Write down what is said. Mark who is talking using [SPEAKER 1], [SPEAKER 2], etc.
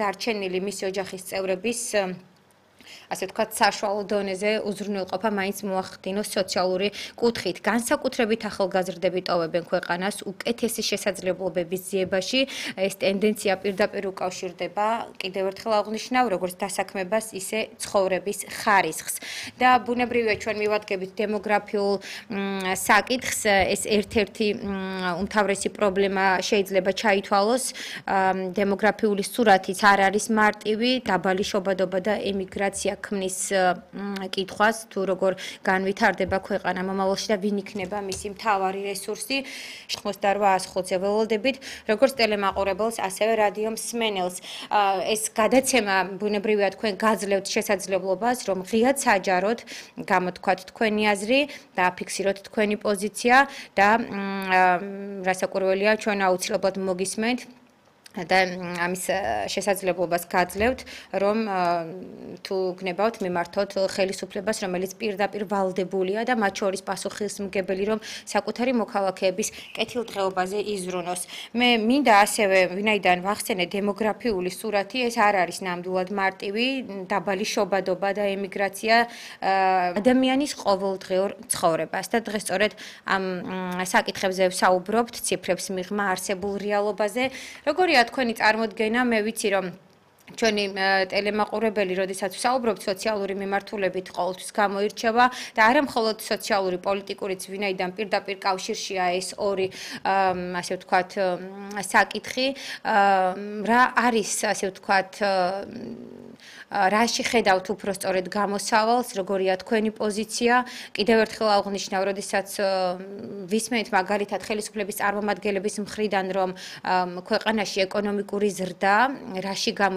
[SPEAKER 1] დარჩენილი მისი ოჯახის წევრების ასე ვთქვათ, საშუალო დონეზე უზრუნველყოფა მაინც მოახდინოს სოციალური კუთხით. განსაკუთრებით ახალგაზრდები ტოვებენ ქვეყანას უკეთესი შესაძლებლობების ძიებაში. ეს ტენდენცია პირდაპირ უკავშირდება, კიდევ ერთხელ აღვნიშნავ, როგორც დასაქმებას, ისე ცხოვრების ხარისხს. და ბუნებრივია ჩვენ მივადგებით დემოგრაფიულ საკითხს, ეს ერთ-ერთი უმთავრესი პრობლემა შეიძლება ჩაითვალოს. დემოგრაფიული სურათიც არ არის მარტივი, დაბალი შობადობა და ემიგრაცია ქმნის კითხვას, თუ როგორ განვითარდება ქვეყანა მომავალში და ვინ იქნება მისი მთავარი რესურსი. 98-100-ზე ველოდებით, როგორც ტელემაყურებელს, ასევე რადიო მსმენელს. ეს გადაცემა ბუნებრივია თქვენ გაძლევთ შესაძლებლობას, რომ ღიად საჯაროდ გამოთქვათ თქვენი აზრი და აფიქსიროთ თქვენი პოზიცია და რასაკვირველია, ჩვენ აუცილებლად მოგისმენთ და ამის შესაძლებლობას გაძლევთ, რომ თუ გნებავთ მიმართოთ ხელისუფლებას, რომელიც პირდაპირ ვალდებულია და მათ შორის პასუხისმგებელი, რომ საკუთარი მოქალაქეების კეთილდღეობაზე იზრუნოს. მე მინდა ასევე, ვინაიდან ვახსენე დემოგრაფიული სურათი, ეს არ არის ნამდვილად მარტივი, დაბალი შობადობა და ემიგრაცია ადამიანის ყოველდღიურ ცხოვრებას და დღეს სწორედ ამ საკითხებზე ვსაუბრობთ, ციფრებს მიღმა არსებულ რეალობაზე. როგორია თქვენი წარმოდგენა, მე ვიცი რომ ჩვენი ტელემაყურებელი, როდესაც ვსაუბრობთ სოციალური მიმართულებით, ყოველთვის გამოირჩევა და არა მხოლოდ სოციალური, პოლიტიკურიც, ვინაიდან პირდაპირ კავშირშია ეს ორი, ასე ვთქვათ, საკითხი, რა არის, ასე ვთქვათ, რაში ხედავთ უფრო სწორედ გამოსავალს, როგორია თქვენი პოზიცია? კიდევ ერთხელ აღვნიშნავ, როდესაც ვისმენთ მაგალითად ხელისუფლების წარმომადგენლების მხრიდან, რომ ქვეყანაში ეკონომიკური ზრდა, რაში